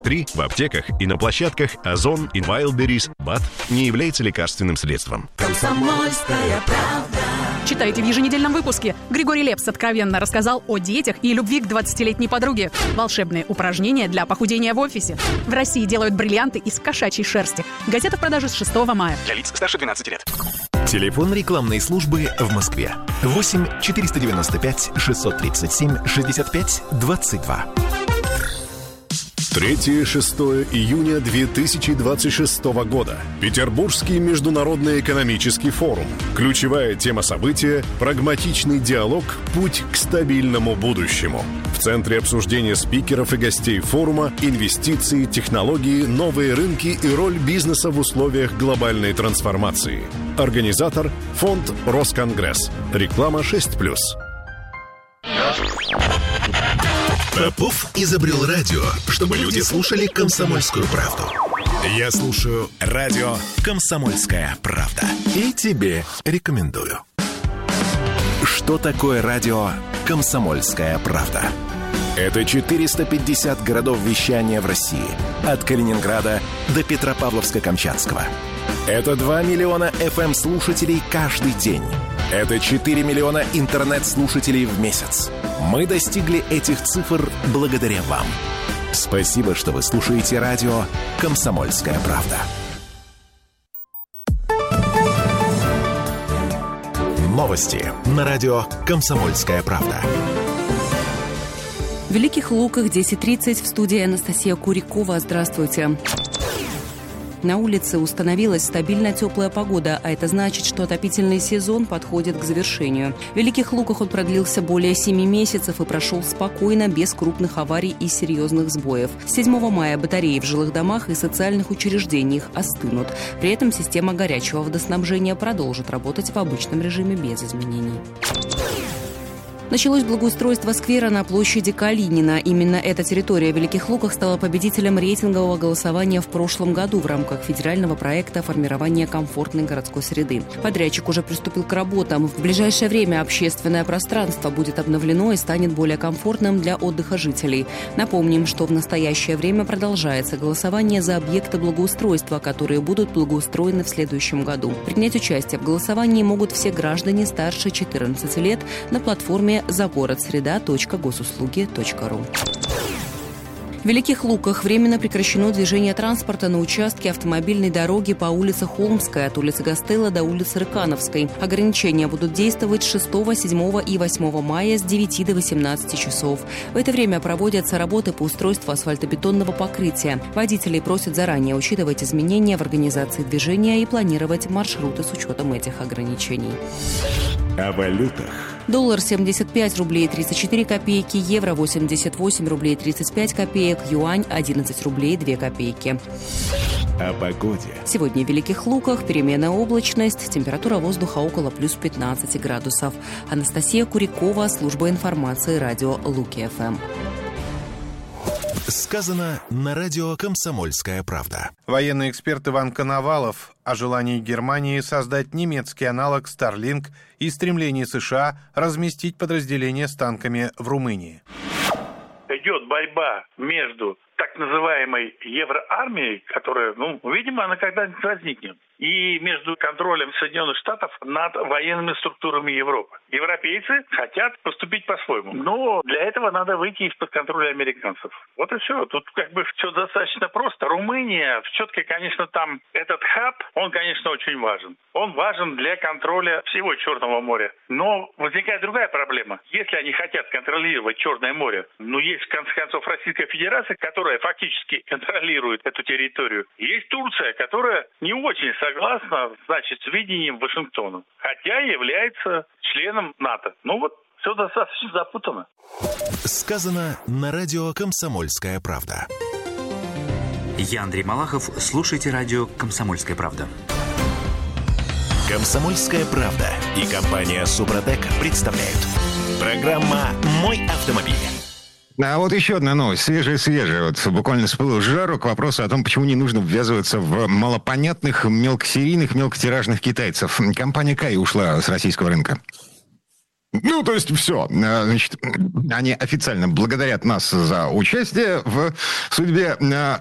3. В аптеках и на площадках Озон и Wildberries БАД не является лекарственным средством. Комсомольская правда. Читайте в еженедельном выпуске. Григорий Лепс откровенно рассказал о детях и любви к 20-летней подруге. Волшебные упражнения для похудения в офисе. В России делают бриллианты из кошачьей шерсти. Газета в продаже с 6 мая. Для лиц старше 12 лет. Телефон рекламной службы в Москве. 8 495 637 65 22. 3-6 июня 2026 года. Петербургский международный экономический форум. Ключевая тема события – прагматичный диалог «Путь к стабильному будущему». В центре обсуждения спикеров и гостей форума инвестиции, технологии, новые рынки и роль бизнеса в условиях глобальной трансформации. Организатор – Фонд Росконгресс. Реклама 6+. Попов изобрел радио, чтобы люди слушали «Комсомольскую правду». Я слушаю радио «Комсомольская правда». И тебе рекомендую. Что такое радио «Комсомольская правда»? Это 450 городов вещания в России. От Калининграда до Петропавловска-Камчатского. Это 2 миллиона FM-слушателей каждый день. Это 4 миллиона интернет-слушателей в месяц. Мы достигли этих цифр благодаря вам. Спасибо, что вы слушаете радио «Комсомольская правда». Новости на радио «Комсомольская правда». В Великих Луках 10:30 в студии Анастасия Курикова. Здравствуйте. На улице установилась стабильно теплая погода, а это значит, что отопительный сезон подходит к завершению. В Великих Луках он продлился более 7 месяцев и прошел спокойно, без крупных аварий и серьезных сбоев. С 7 мая батареи в жилых домах и социальных учреждениях остынут. При этом система горячего водоснабжения продолжит работать в обычном режиме без изменений. Началось благоустройство сквера на площади Калинина. Именно эта территория в Великих Луках стала победителем рейтингового голосования в прошлом году в рамках федерального проекта формирования комфортной городской среды. Подрядчик уже приступил к работам. В ближайшее время общественное пространство будет обновлено и станет более комфортным для отдыха жителей. Напомним, что в настоящее время продолжается голосование за объекты благоустройства, которые будут благоустроены в следующем году. Принять участие в голосовании могут все граждане старше 14 лет на платформе загородсреда.госуслуги.ру. В Великих Луках временно прекращено движение транспорта на участке автомобильной дороги по улице Холмская от улицы Гастелло до улицы Рыкановской. Ограничения будут действовать с 6, 7 и 8 мая с 9 до 18 часов. В это время проводятся работы по устройству асфальтобетонного покрытия. Водителей просят заранее учитывать изменения в организации движения и планировать маршруты с учетом этих ограничений. О валютах. Доллар 75 рублей 34 копейки, евро 88 рублей 35 копеек, юань 11 рублей 2 копейки. О погоде. Сегодня в Великих Луках переменная облачность, температура воздуха около плюс 15 градусов. Анастасия Курикова, служба информации, радио Луки-ФМ. Сказано на радио «Комсомольская правда». Военный эксперт Иван Коновалов о желании Германии создать немецкий аналог Starlink и стремлении США разместить подразделения с танками в Румынии. Идет борьба между так называемой евроармией, которая, видимо, она когда-нибудь возникнет, и между контролем Соединенных Штатов над военными структурами Европы. Европейцы хотят поступить по-своему, но для этого надо выйти из-под контроля американцев. Вот и все. Тут все достаточно просто. Румыния, четко, конечно, там этот хаб, он, конечно, очень важен. Он важен для контроля всего Черного моря. Но возникает другая проблема. Если они хотят контролировать Черное море, есть, в конце концов, Российская Федерация, которая фактически контролирует эту территорию. Есть Турция, которая не очень согласна, с видением Вашингтона, хотя является членом НАТО. Все достаточно запутано. Сказано на радио «Комсомольская правда». Я Андрей Малахов. Слушайте радио «Комсомольская правда». «Комсомольская правда» и компания «Супротек» представляют. Программа «Мой автомобиль». А вот еще одна новость, свежая. Вот буквально с пылу с жару к вопросу о том, почему не нужно ввязываться в малопонятных, мелкосерийных, мелкотиражных китайцев. Компания Кай ушла с российского рынка. Ну, то есть все. Значит, они официально благодарят нас за участие в судьбе